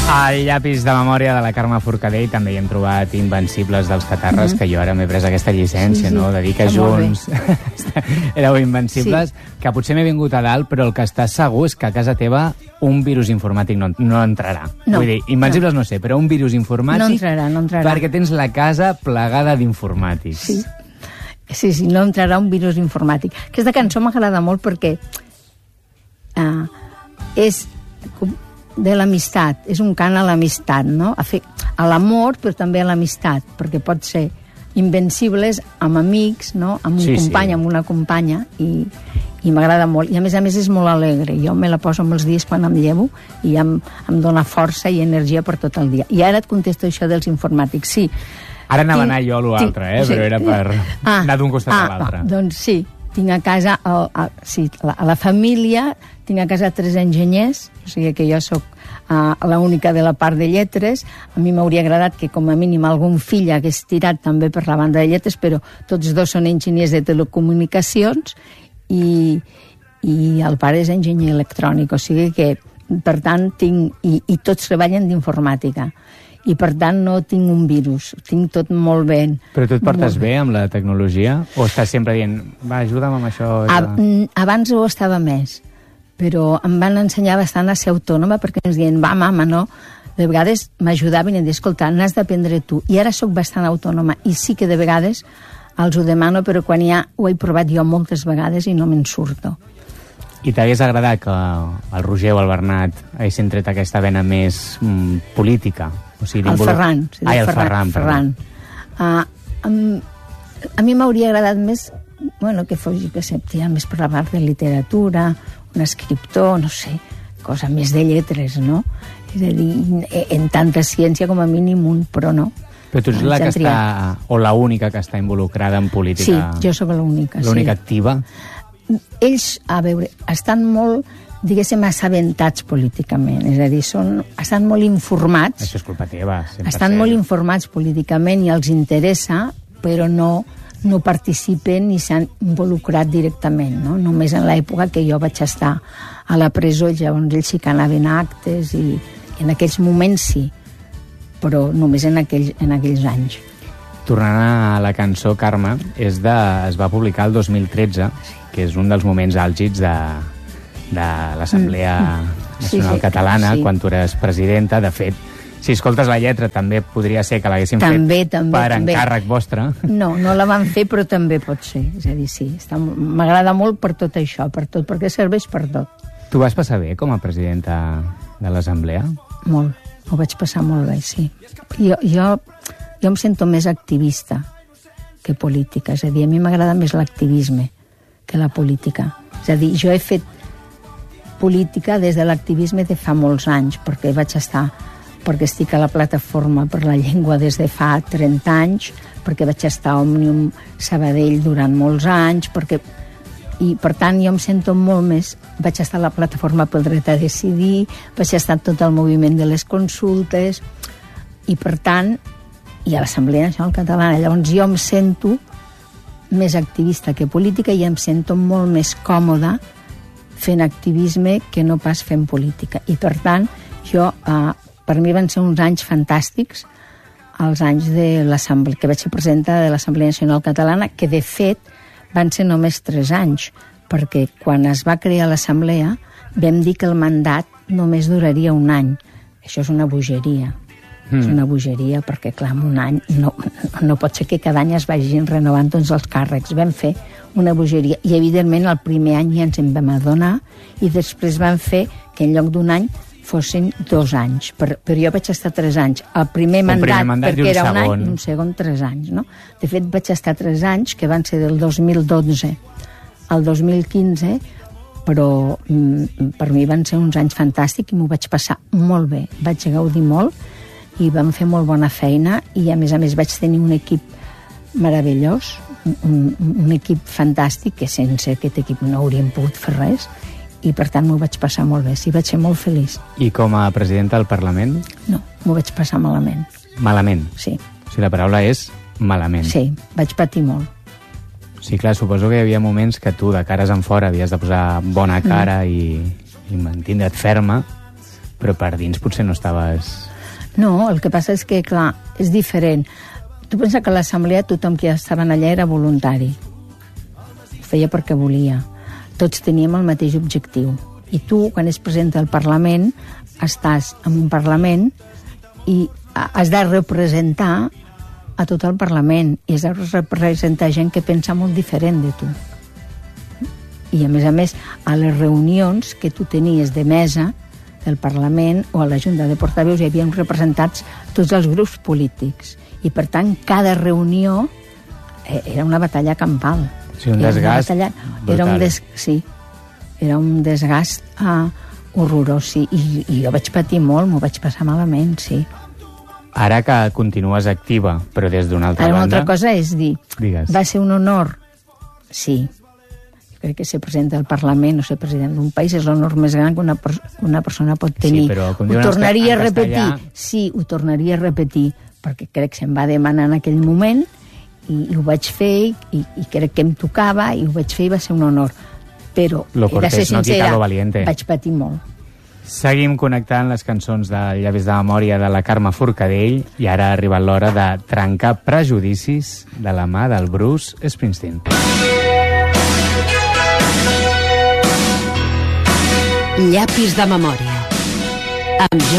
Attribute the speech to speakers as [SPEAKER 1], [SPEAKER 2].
[SPEAKER 1] Al llapis de memòria de la Carme Forcadell també hi hem trobat Invencibles dels Catarres, que jo ara m'he pres aquesta llicència, no? De dir que junts éreu invencibles, que potser m'he vingut a dalt, però el que estàs segur és que a casa teva un virus informàtic no entrarà. Vull dir, Invencibles no sé, però un virus informàtic...
[SPEAKER 2] No entrarà.
[SPEAKER 1] Perquè tens la casa plegada d'informàtics.
[SPEAKER 2] Sí, no entrarà un virus informàtic. Aquesta cançó m'agrada molt perquè és de l'amistat, és un cant a l'amistat, no? A l'amor, però també a l'amistat, perquè pot ser invencibles amb amics, no? Amb un company, amb una companya, i m'agrada molt. I a més és molt alegre. Jo me la poso molts dies quan em llevo i em dona força i energia per tot el dia. I ara et contesto això dels informàtics. Sí.
[SPEAKER 1] Ara anava a anar jo a l'altre, però era per anar d'un costat a l'altre.
[SPEAKER 2] Doncs sí, tinc a casa, a la família, tinc a casa 3 enginyers, o sigui que jo sóc l'única de la part de lletres. A mi m'hauria agradat que com a mínim algun fill hagués tirat també per la banda de lletres, però tots dos són enginyers de telecomunicacions i el pare és enginyer electrònic, o sigui que, per tant, i tots treballen d'informàtica. I per tant no tinc un virus, tinc tot molt bé.
[SPEAKER 1] Però tu et portes bé amb la tecnologia? O estàs sempre dient, va, ajuda'm amb això?
[SPEAKER 2] Abans ho estava més, però em van ensenyar bastant a ser autònoma, perquè ens diuen, va, mama, no? De vegades m'ajudaven i em deien, escolta, n'has d'aprendre tu. I ara sóc bastant autònoma, i sí que de vegades els ho demano, però quan ho he provat jo moltes vegades i no me'n surto.
[SPEAKER 1] I t'hagués agradat que el Roger o el Bernat haguessin tret aquesta vena més política? O sigui,
[SPEAKER 2] el Ferran.
[SPEAKER 1] El Ferran.
[SPEAKER 2] A mi m'hauria agradat més que fos, que s'aptia més per la part de literatura, un escriptor, no sé, cosa més de lletres, no? És a dir, en tanta ciència com a mínim un, però no.
[SPEAKER 1] Però tu ets la que està, o la única que està involucrada en política?
[SPEAKER 2] Sí, jo sóc l'única.
[SPEAKER 1] L'única activa?
[SPEAKER 2] Ells, a veure, estan molt, diguéssim, assabentats políticament, és a dir, estan molt informats.
[SPEAKER 1] Això és culpa teva, 100%.
[SPEAKER 2] Estan molt informats políticament i els interessa, però no participen ni s'han involucrat directament, no? Només en l'època que jo vaig estar a la presó, llavors ells sí que anaven a actes i en aquells moments sí, però només en aquells anys.
[SPEAKER 1] Tornant a la cançó, Carme, es va publicar el 2013, que és un dels moments àlgids de l'Assemblea Nacional Catalana, quan tu eres presidenta. De fet, si escoltes la lletra, també podria ser que l'haguessin fet per encàrrec vostre.
[SPEAKER 2] No la van fer, però també pot ser. És a dir, sí, m'agrada molt per tot això, perquè serveix per tot.
[SPEAKER 1] Tu vas passar bé com a presidenta de l'Assemblea?
[SPEAKER 2] Molt, ho vaig passar molt bé, sí. Jo em sento més activista que política, és a dir, a mi m'agrada més l'activisme que la política. És a dir, jo he fet política des de l'activisme de fa molts anys, perquè estic a la Plataforma per la Llengua des de fa 30 anys, perquè vaig estar a Òmnium Sabadell durant molts anys, i per tant jo em sento molt més... Vaig estar a la Plataforma pel Dret a Decidir, vaig estar tot el moviment de les consultes, i per tant, i a l'Assemblea Nacional Catalana, llavors jo em sento més activista que política i em sento molt més còmoda fent activisme que no pas fent política. I per tant, per mi van ser uns anys fantàstics, els anys que vaig ser presidenta de l'Assemblea Nacional Catalana, que de fet van ser només 3 anys, perquè quan es va crear l'Assemblea vam dir que el mandat només duraria 1 any. Això és una bogeria. És una bogeria perquè, clar, en un any no pot ser que cada any es vagin renovant tots els càrrecs. Vam fer una bogeria i, evidentment, el primer any ja ens en vam adonar i després vam fer que en lloc d'1 any fossin 2 anys. Però jo vaig estar 3 anys. El primer mandat perquè era 1 any, i un segon 3 anys, no? De fet, vaig estar 3 anys, que van ser del 2012 al 2015, però per mi van ser uns anys fantàstics i m'ho vaig passar molt bé. Vaig gaudir molt i vam fer molt bona feina i, a més vaig tenir un equip meravellós, un equip fantàstic, que sense aquest equip no hauríem pogut fer res, i per tant m'ho vaig passar molt bé. Sí, vaig ser molt feliç.
[SPEAKER 1] I com a presidenta del Parlament?
[SPEAKER 2] No, m'ho vaig passar malament.
[SPEAKER 1] Malament?
[SPEAKER 2] Sí.
[SPEAKER 1] O sigui, la paraula és malament.
[SPEAKER 2] Sí, vaig patir molt.
[SPEAKER 1] Sí, clar, suposo que hi havia moments que tu, de cares en fora, havies de posar bona cara i mantindre't ferma, però per dins potser no estaves...
[SPEAKER 2] No, el que passa és que, clar, és diferent. Tu pensa que a l'assemblea tothom que estaven allà era voluntari. Ho feia perquè volia. Tots teníem el mateix objectiu. I tu, quan es presenta al Parlament, estàs en un Parlament i has de representar a tot el Parlament i has de representar gent que pensa molt diferent de tu. I, a més, a les reunions que tu tenies de mesa del Parlament o a la Junta de Portaveus hi havia representats tots els grups polítics. I, per tant, cada reunió era una batalla campal.
[SPEAKER 1] Sí, un desgast brutal.
[SPEAKER 2] Era un desgast horrorós, sí. I jo vaig patir molt, m'ho vaig passar malament, sí.
[SPEAKER 1] Ara que continues activa, però des d'una altra banda...
[SPEAKER 2] Una altra cosa és dir,
[SPEAKER 1] digues.
[SPEAKER 2] Va ser un honor? Sí. Jo crec que ser president del Parlament o ser president d'un país és l'honor més gran que una persona pot tenir.
[SPEAKER 1] Sí, però com
[SPEAKER 2] ho tornaria a repetir.
[SPEAKER 1] castellà...
[SPEAKER 2] Sí, ho tornaria a repetir, perquè crec que se'm va demanar en aquell moment i ho vaig fer i crec que em tocava i ho vaig fer i va ser un honor. Però,
[SPEAKER 1] lo
[SPEAKER 2] he de ser
[SPEAKER 1] cortés no quita
[SPEAKER 2] sincera,
[SPEAKER 1] lo valiente.
[SPEAKER 2] vaig patir molt.
[SPEAKER 1] Seguim connectant les cançons de Llavis de memòria de la Carme Forcadell i ara ha arribat l'hora de trencar prejudicis de la mà del Bruce Springsteen.
[SPEAKER 3] Llapis de memòria amb